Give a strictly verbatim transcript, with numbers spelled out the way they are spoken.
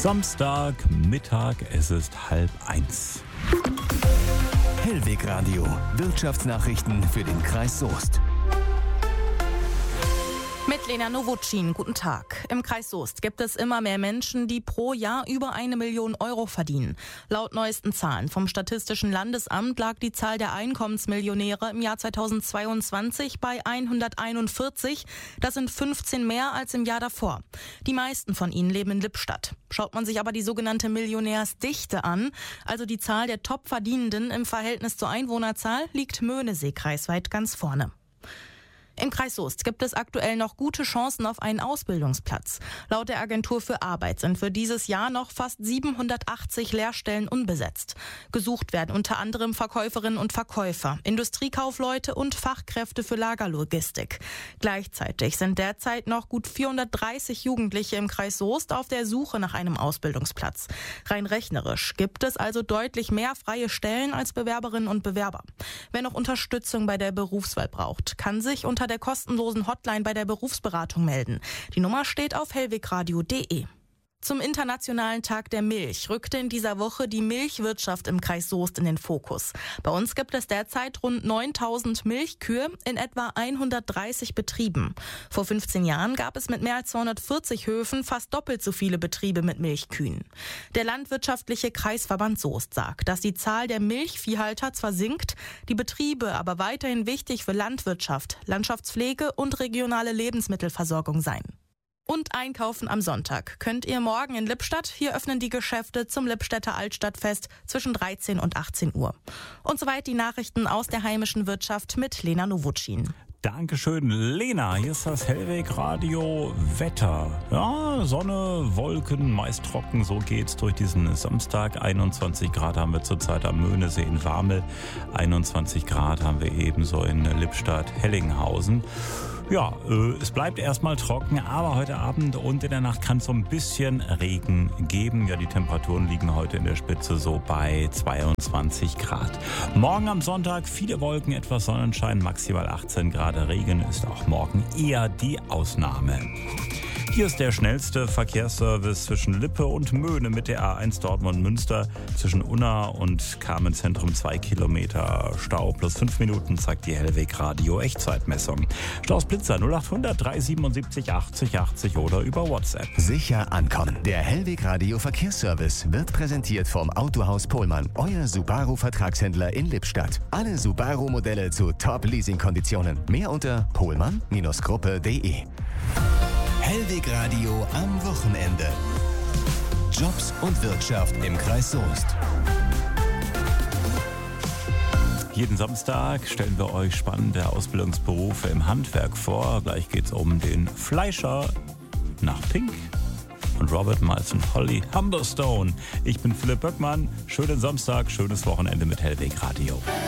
Samstagmittag, es ist halb eins. Hellweg Radio, Wirtschaftsnachrichten für den Kreis Soest. Mit Lena Nowotschin, guten Tag. Im Kreis Soest gibt es immer mehr Menschen, die pro Jahr über eine Million Euro verdienen. Laut neuesten Zahlen vom Statistischen Landesamt lag die Zahl der Einkommensmillionäre im Jahr zweitausendzweiundzwanzig bei hunderteinundvierzig. Das sind fünfzehn mehr als im Jahr davor. Die meisten von ihnen leben in Lippstadt. Schaut man sich aber die sogenannte Millionärsdichte an, also die Zahl der Top-Verdienenden im Verhältnis zur Einwohnerzahl, liegt Möhnesee kreisweit ganz vorne. Im Kreis Soest gibt es aktuell noch gute Chancen auf einen Ausbildungsplatz. Laut der Agentur für Arbeit sind für dieses Jahr noch fast siebenhundertachtzig Lehrstellen unbesetzt. Gesucht werden unter anderem Verkäuferinnen und Verkäufer, Industriekaufleute und Fachkräfte für Lagerlogistik. Gleichzeitig sind derzeit noch gut vierhundertdreißig Jugendliche im Kreis Soest auf der Suche nach einem Ausbildungsplatz. Rein rechnerisch gibt es also deutlich mehr freie Stellen als Bewerberinnen und Bewerber. Wer noch Unterstützung bei der Berufswahl braucht, kann sich unter der kostenlosen Hotline bei der Berufsberatung melden. Die Nummer steht auf hellwegradio punkt de. Zum Internationalen Tag der Milch rückte in dieser Woche die Milchwirtschaft im Kreis Soest in den Fokus. Bei uns gibt es derzeit rund neuntausend Milchkühe in etwa hundertdreißig Betrieben. Vor fünfzehn Jahren gab es mit mehr als zweihundertvierzig Höfen fast doppelt so viele Betriebe mit Milchkühen. Der Landwirtschaftliche Kreisverband Soest sagt, dass die Zahl der Milchviehhalter zwar sinkt, die Betriebe aber weiterhin wichtig für Landwirtschaft, Landschaftspflege und regionale Lebensmittelversorgung seien. Und einkaufen am Sonntag könnt ihr morgen in Lippstadt. Hier öffnen die Geschäfte zum Lippstädter Altstadtfest zwischen dreizehn und achtzehn Uhr. Und soweit die Nachrichten aus der heimischen Wirtschaft mit Lena Nowotschin. Dankeschön, Lena. Hier ist das Hellweg Radio Wetter. Ja, Sonne, Wolken, meist trocken. So geht's durch diesen Samstag. einundzwanzig Grad haben wir zurzeit am Möhnesee in Warmel. einundzwanzig Grad haben wir ebenso in Lippstadt-Hellinghausen. Ja, äh, es bleibt erstmal trocken, aber heute Abend und in der Nacht kann es so ein bisschen Regen geben. Ja, die Temperaturen liegen heute in der Spitze so bei zweiundzwanzig Grad. Morgen am Sonntag viele Wolken, etwas Sonnenschein, maximal achtzehn Grad. Regen ist auch morgen eher die Ausnahme. Hier ist der schnellste Verkehrsservice zwischen Lippe und Möhne mit der A eins Dortmund-Münster. Zwischen Unna und Carmenzentrum zwei Kilometer Stau plus fünf Minuten, zeigt die Hellweg Radio Echtzeitmessung. Staus Blitzer null acht hundert drei siebenundsiebzig achtzig achtzig oder über WhatsApp. Sicher ankommen. Der Hellweg Radio Verkehrsservice wird präsentiert vom Autohaus Pohlmann, euer Subaru-Vertragshändler in Lippstadt. Alle Subaru-Modelle zu Top-Leasing-Konditionen. Mehr unter pohlmann Gruppe punkt de. Hellweg Radio am Wochenende. Jobs und Wirtschaft im Kreis Soest. Jeden Samstag stellen wir euch spannende Ausbildungsberufe im Handwerk vor. Gleich geht's um den Fleischer nach Pink und Robert Miles und Holly Humberstone. Ich bin Philipp Böckmann. Schönen Samstag, schönes Wochenende mit Hellweg Radio.